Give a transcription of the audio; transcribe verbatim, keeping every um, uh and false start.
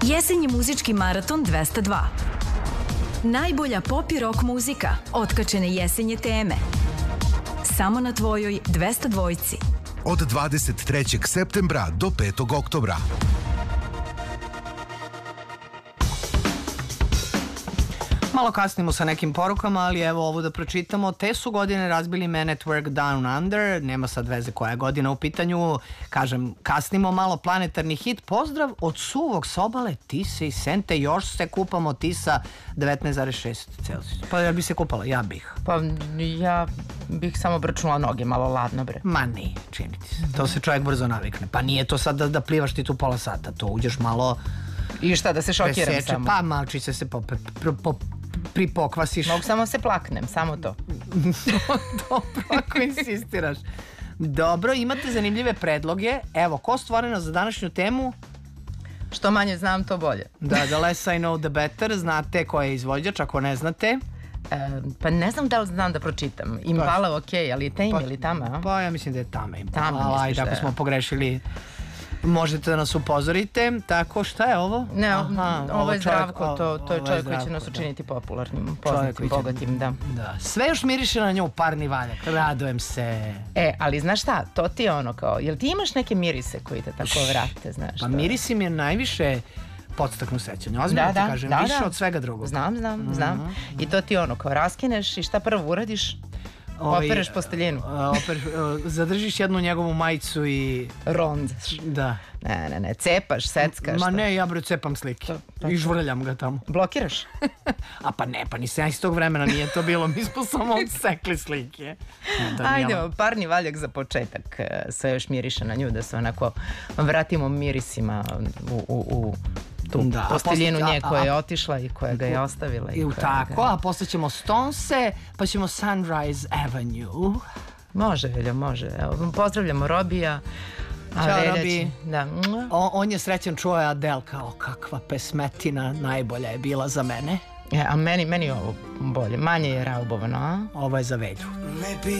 Jesenji muzički maraton dvesta dva. Najbolja pop i rock muzika, otkačene jesenje teme. Samo na tvojoj dvesta dvojci. Od dvadeset trećeg septembra do petog oktobra. Malo kasnimo sa nekim porukama, ali evo ovo da pročitamo. Te su godine razbili Man at Work Down Under. Nema sad veze koja je godina u pitanju. Kažem, kasnimo malo, planetarni hit. Pozdrav od suvog s obale Tise i Sente. Još se kupamo, Tisa devetnaest zarez šest Celsius. Pa ja bi se kupala, ja bih. Pa ja bih samo brčnula noge, malo ladno bre. Ma nije, čini ti se. To se čovjek brzo navikne. Pa nije to sad da, da plivaš ti tu pola sata. To uđeš malo... I šta, da se šokiram preseče, samo? Pa malčice se po, po, po, pripokvasiš. Mogu samo se plaknem, samo to. Dobro, ako insistiraš. Dobro, imate zanimljive predloge. Evo, ko stvoreno za današnju temu? Što manje znam, to bolje. Da, the less I know the better. Znate ko je izvođač, ako ne znate. E, pa ne znam da li znam da pročitam. Impala, ok, ali je Tame pa, ili Tama? A? Pa ja mislim da je Tama Impala. Tama misliš ajde, da ako je. smo pogrešili, možete da nas upozorite. Tako, šta je ovo? Ne, Aha, ovo je Zdravko, čovjek, to, to je čovjek koji će Zdravko, nas da. učiniti popularnim, Čovjek poznatim, koji će- bogatim, da. Da. Sve još miriše na nju, parni valjak. Radujem se. E, ali znaš šta, to ti je ono kao, jel ti imaš neke mirise koji te tako vrate, znaš? Pa to- mirisi mi je najviše podstaknu sećanje. Ozbiljno Da, ti da, kažem, da, više da. od svega drugog. Znam, znam, znam. I to ti ono, kao raskineš i šta prvo uradiš? Ovaj, Opereš posteljinu. a, oper, a, zadržiš jednu njegovu majicu i... Rond. Da. Ne, ne, ne, cepaš, seckaš. Ma šta? ne, ja bre cepam slike. to- I žvrljam ga tamo. Blokiraš? A pa ne, pa nisam ja iz tog vremena, nije to bilo. Mi smo samo odsekli slike. Da, Ajde, nema- parni valjak za početak. e, Sve još miriše na nju, da se onako vratimo mirisima u, u, u tu Da, a posteljinu posle- nje a- koja je a- otišla i koja ga je ostavila. I u koja tako, ga- a posle ćemo Stonese, pa ćemo Sunrise Avenue. Može, Veljo, može. Evo, pozdravljamo Robija. A Ćao, Velja će- Robi. Da. mua. O, on je srećan, čuo je Adele, kao kakva pesmetina, najbolja je bila za mene. E, a meni, meni je ovo bolje. Manje je raubovano, a? Ovo je za Velju.